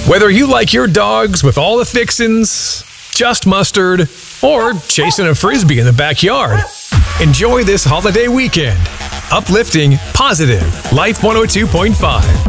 Whether you like your dogs with all the fixins', just mustard, or chasing a frisbee in the backyard, enjoy this holiday weekend. Uplifting, positive, Life 102.5.